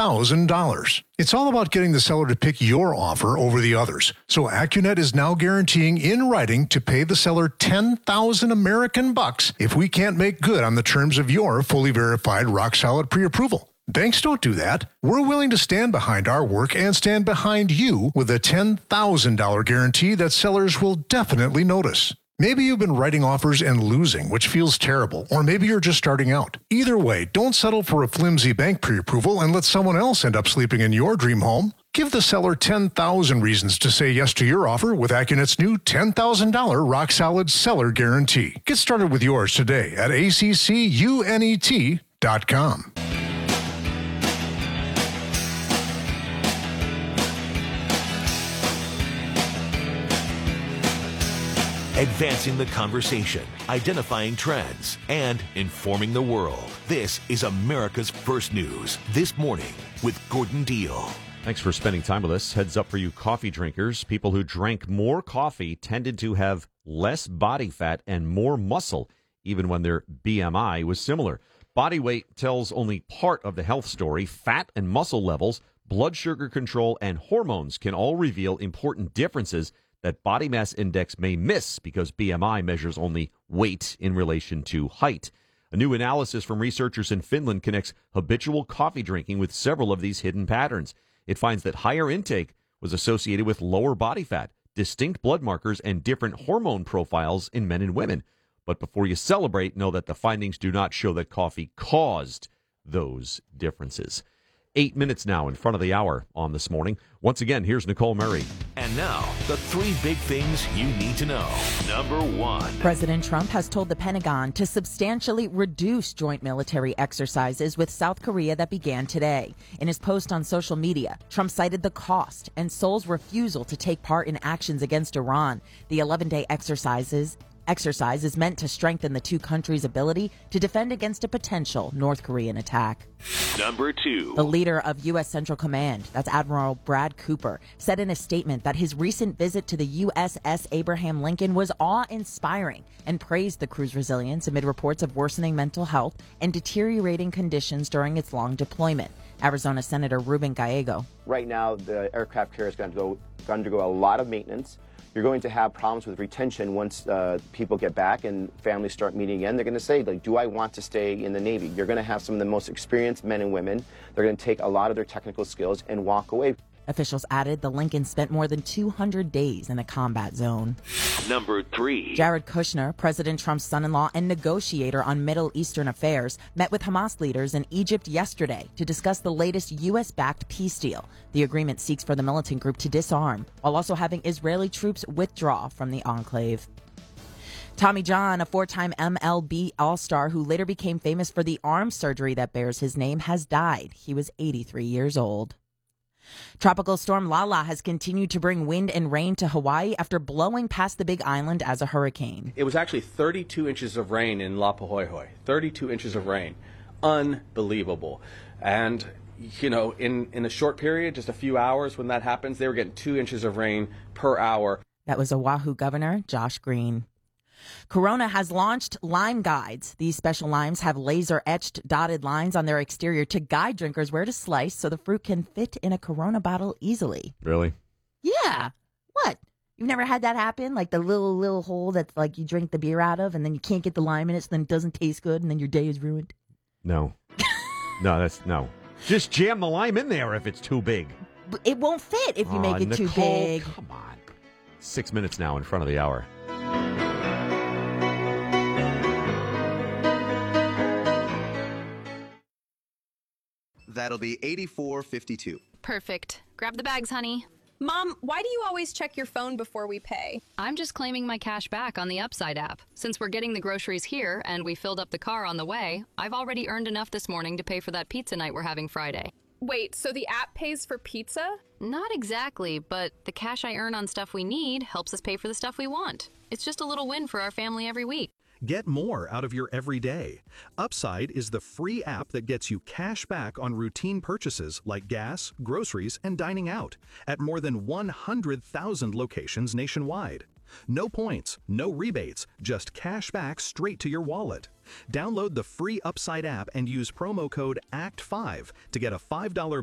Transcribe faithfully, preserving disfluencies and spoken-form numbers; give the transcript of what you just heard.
thousand dollars. It's all about getting the seller to pick your offer over the others. So AccuNet is now guaranteeing in writing to pay the seller ten thousand American bucks if we can't make good on the terms of your fully verified rock-solid pre-approval. Banks don't do that. We're willing to stand behind our work and stand behind you with a ten thousand dollars guarantee that sellers will definitely notice. Maybe you've been writing offers and losing, which feels terrible, or maybe you're just starting out. Either way, don't settle for a flimsy bank pre-approval and let someone else end up sleeping in your dream home. Give the seller ten thousand reasons to say yes to your offer with AccuNet's new ten thousand dollars rock-solid seller guarantee. Get started with yours today at A C C U N E T dot com. Advancing the conversation, identifying trends, and informing the world. This is America's First News This Morning with Gordon Deal. Thanks for spending time with us. Heads up for you coffee drinkers. People who drank more coffee tended to have less body fat and more muscle, even when their B M I was similar. Body weight tells only part of the health story. Fat and muscle levels, blood sugar control, and hormones can all reveal important differences that body mass index may miss because B M I measures only weight in relation to height. A new analysis from researchers in Finland connects habitual coffee drinking with several of these hidden patterns. It finds that higher intake was associated with lower body fat, distinct blood markers, and different hormone profiles in men and women. But before you celebrate, know that the findings do not show that coffee caused those differences. Eight minutes now in front of the hour on This Morning. Once again, here's Nicole Murray. And now, the three big things you need to know. Number one. President Trump has told the Pentagon to substantially reduce joint military exercises with South Korea that began today. In his post on social media, Trump cited the cost and Seoul's refusal to take part in actions against Iran. The eleven-day exercises Exercise is meant to strengthen the two countries' ability to defend against a potential North Korean attack. Number two. The leader of U S. Central Command, that's Admiral Brad Cooper, said in a statement that his recent visit to the U S S Abraham Lincoln was awe-inspiring and praised the crew's resilience amid reports of worsening mental health and deteriorating conditions during its long deployment. Arizona Senator Ruben Gallego. Right now, the aircraft carrier is going to go undergo a lot of maintenance. You're going to have problems with retention once uh, people get back and families start meeting again. They're going to say, like, do I want to stay in the Navy? You're going to have some of the most experienced men and women. They're going to take a lot of their technical skills and walk away. Officials added the Lincoln spent more than two hundred days in the combat zone. Number three. Jared Kushner, President Trump's son-in-law and negotiator on Middle Eastern affairs, met with Hamas leaders in Egypt yesterday to discuss the latest U S-backed peace deal. The agreement seeks for the militant group to disarm, while also having Israeli troops withdraw from the enclave. Tommy John, a four-time M L B All-Star who later became famous for the arm surgery that bears his name, has died. He was eighty-three years old. Tropical storm Lala has continued to bring wind and rain to Hawaii after blowing past the Big Island as a hurricane. It was actually thirty-two inches of rain in Lapahoehoe. thirty-two inches of rain. Unbelievable. And, you know, in, in a short period, just a few hours when that happens, they were getting two inches of rain per hour. That was Oahu Governor Josh Green. Corona has launched lime guides. These special limes have laser-etched dotted lines on their exterior to guide drinkers where to slice so the fruit can fit in a Corona bottle easily. Really? Yeah. What? You've never had that happen? Like the little, little hole that's like you drink the beer out of and then you can't get the lime in it, so then it doesn't taste good and then your day is ruined? No. no, that's no. Just jam the lime in there if it's too big. But it won't fit if you Aw, make it Nicole, too big. Come on. Six minutes now in front of the hour. That'll be eighty-four fifty-two. Perfect. Grab the bags, honey. Mom, why do you always check your phone before we pay? I'm just claiming my cash back on the Upside app. Since we're getting the groceries here and we filled up the car on the way, I've already earned enough this morning to pay for that pizza night we're having Friday. Wait, so the app pays for pizza? Not exactly, but the cash I earn on stuff we need helps us pay for the stuff we want. It's just a little win for our family every week. Get more out of your everyday. Upside is the free app that gets you cash back on routine purchases like gas, groceries, and dining out at more than one hundred thousand locations nationwide. No points, no rebates, just cash back straight to your wallet. Download the free Upside app and use promo code A C T five to get a five dollar